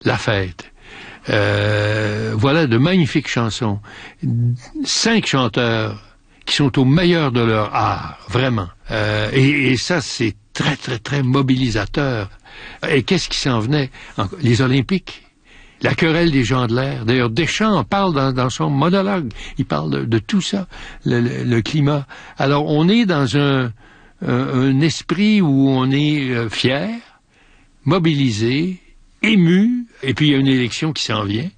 La fête. Voilà de magnifiques chansons. 5 chanteurs qui sont au meilleur de leur art, vraiment. Et ça, c'est très, très, très mobilisateur. Et qu'est-ce qui s'en venait? Les Olympiques. La querelle des gens de l'air. D'ailleurs, Deschamps en parle dans son monologue. Il parle de tout ça, le climat. Alors, on est dans un esprit où on est fier, mobilisé, ému, et puis il y a une élection qui s'en vient.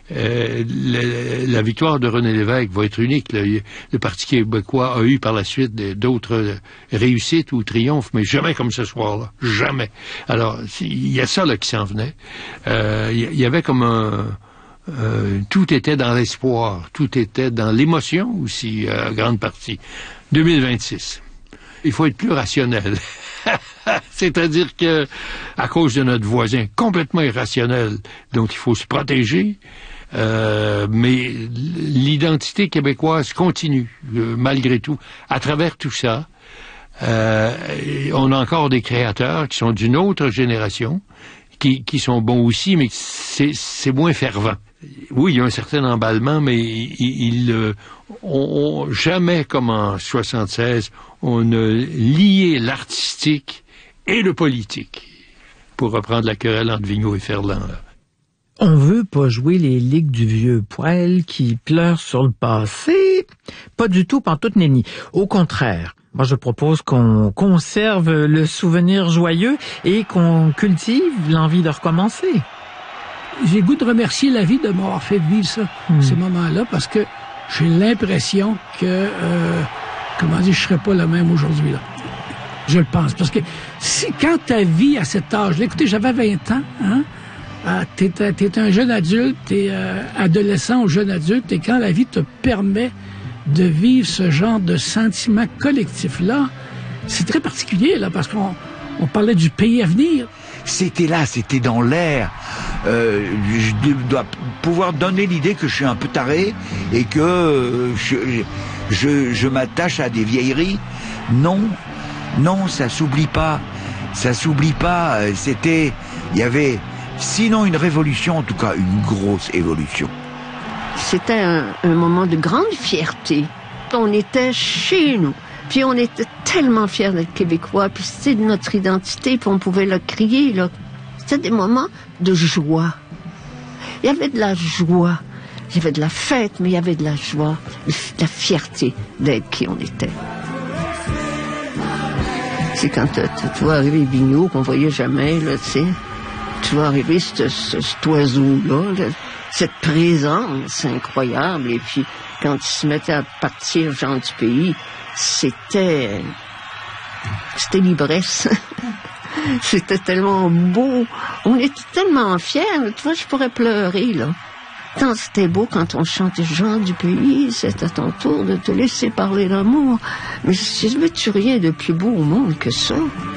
La victoire de René Lévesque va être unique. Le Parti québécois a eu par la suite d'autres réussites ou triomphes, mais jamais comme ce soir-là. Jamais. Alors, il y a ça là qui s'en venait. Il y avait comme tout était dans l'espoir, tout était dans l'émotion aussi, à grande partie. 2026. Il faut être plus rationnel. C'est-à-dire que, à cause de notre voisin complètement irrationnel, donc il faut se protéger, mais l'identité québécoise continue, malgré tout. À travers tout ça, on a encore des créateurs qui sont d'une autre génération, qui sont bons aussi, mais c'est moins fervent. Oui, il y a un certain emballement, mais jamais comme en 76, on a lié l'artistique et le politique, pour reprendre la querelle entre Vigneault et Ferland. Là. On veut pas jouer les ligues du vieux poêle qui pleure sur le passé. Pas du tout, pantoute nenni. Au contraire, moi je propose qu'on conserve le souvenir joyeux et qu'on cultive l'envie de recommencer. J'ai le goût de remercier la vie de m'avoir fait vivre ça, ces moments-là, parce que j'ai l'impression que, je serais pas le même aujourd'hui, là. Je le pense. Parce que quand ta vie à cet âge-là, écoutez, j'avais 20 ans, hein, t'es un jeune adulte, t'es adolescent ou jeune adulte, et quand la vie te permet de vivre ce genre de sentiment collectif-là, c'est très particulier, là, parce qu'on parlait du pays à venir. C'était là, c'était dans l'air. Je dois pouvoir donner l'idée que je suis un peu taré et que je m'attache à des vieilleries. Non, ça s'oublie pas. Ça s'oublie pas. Il y avait, sinon une révolution, en tout cas une grosse évolution. C'était un moment de grande fierté. On était chez nous. Puis on était tellement fiers d'être Québécois, puis c'était de notre identité, puis on pouvait le crier, là. C'était des moments de joie. Il y avait de la joie. Il y avait de la fête, mais il y avait de la joie, de la fierté d'être qui on était. C'est quand tu vois arriver Vigneault, qu'on voyait jamais, là, tu sais. Tu vois arriver cet oiseau-là, là, cette présence incroyable, et puis quand il se mettait à partir, gens du pays, c'était l'ivresse. C'était tellement beau. On était tellement fiers. Tu vois, je pourrais pleurer, là. Tant c'était beau quand on chantait gens du pays, c'est à ton tour de te laisser parler d'amour. Mais je veux-tu rien de plus beau au monde que ça?